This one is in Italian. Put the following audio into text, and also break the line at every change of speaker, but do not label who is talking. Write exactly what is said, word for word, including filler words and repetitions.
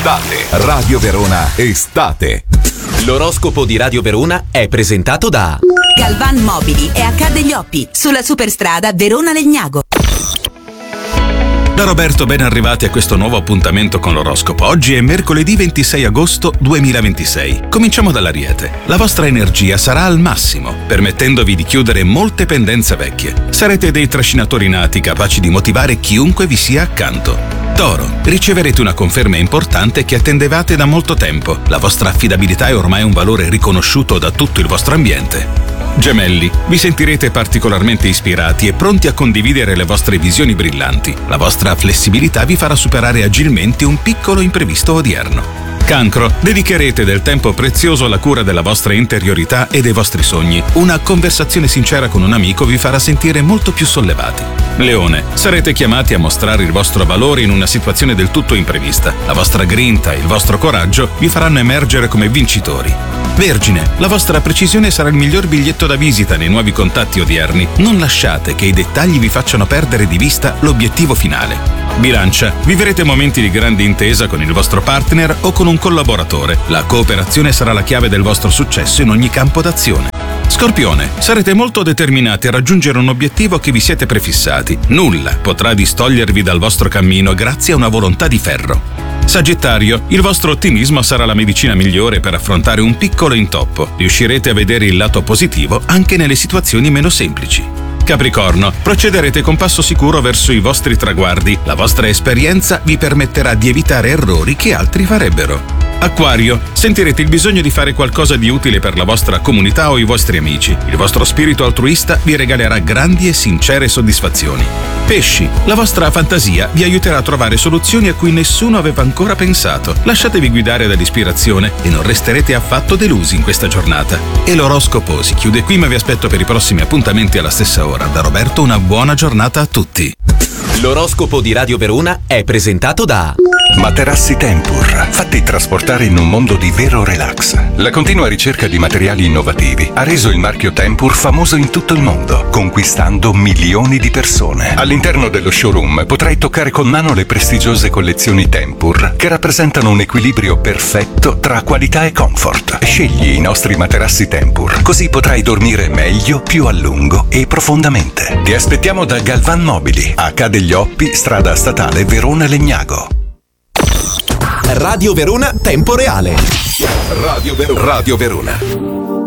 Estate. Radio Verona Estate.
L'oroscopo di Radio Verona è presentato da
Galvan Mobili e H. degli Oppi, sulla superstrada Verona-Legnago.
Da Roberto, ben arrivati a questo nuovo appuntamento con l'oroscopo. Oggi è mercoledì ventisei agosto duemilaventisei. Cominciamo dall'Ariete. La vostra energia sarà al massimo, permettendovi di chiudere molte pendenze vecchie. Sarete dei trascinatori nati, capaci di motivare chiunque vi sia accanto. Toro, riceverete una conferma importante che attendevate da molto tempo. La vostra affidabilità è ormai un valore riconosciuto da tutto il vostro ambiente. Gemelli, vi sentirete particolarmente ispirati e pronti a condividere le vostre visioni brillanti. La vostra flessibilità vi farà superare agilmente un piccolo imprevisto odierno. Cancro, dedicherete del tempo prezioso alla cura della vostra interiorità e dei vostri sogni. Una conversazione sincera con un amico vi farà sentire molto più sollevati. Leone, sarete chiamati a mostrare il vostro valore in una situazione del tutto imprevista. La vostra grinta e il vostro coraggio vi faranno emergere come vincitori. Vergine, la vostra precisione sarà il miglior biglietto da visita nei nuovi contatti odierni. Non lasciate che i dettagli vi facciano perdere di vista l'obiettivo finale. Bilancia, vivrete momenti di grande intesa con il vostro partner o con un collaboratore. La cooperazione sarà la chiave del vostro successo in ogni campo d'azione. Scorpione, sarete molto determinati a raggiungere un obiettivo che vi siete prefissati. Nulla potrà distogliervi dal vostro cammino grazie a una volontà di ferro. Sagittario, il vostro ottimismo sarà la medicina migliore per affrontare un piccolo intoppo. Riuscirete a vedere il lato positivo anche nelle situazioni meno semplici. Capricorno, procederete con passo sicuro verso i vostri traguardi. La vostra esperienza vi permetterà di evitare errori che altri farebbero. Acquario, sentirete il bisogno di fare qualcosa di utile per la vostra comunità o i vostri amici. Il vostro spirito altruista vi regalerà grandi e sincere soddisfazioni. Pesci, la vostra fantasia vi aiuterà a trovare soluzioni a cui nessuno aveva ancora pensato. Lasciatevi guidare dall'ispirazione e non resterete affatto delusi in questa giornata. E l'oroscopo si chiude qui, ma vi aspetto per i prossimi appuntamenti alla stessa ora. Da Roberto, una buona giornata a tutti.
L'oroscopo di Radio Verona è presentato da
Materassi Tempur, fatti trasportare in un mondo di vero relax. La continua ricerca di materiali innovativi ha reso il marchio Tempur famoso in tutto il mondo, conquistando milioni di persone. All'interno dello showroom potrai toccare con mano le prestigiose collezioni Tempur, che rappresentano un equilibrio perfetto tra qualità e comfort. Scegli i nostri materassi Tempur, così potrai dormire meglio, più a lungo e profondamente. Ti aspettiamo da Galvan Mobili, H. degli Oppi, strada statale Verona-Legnago.
Radio Verona Tempo Reale.
Radio Verona. Radio Verona.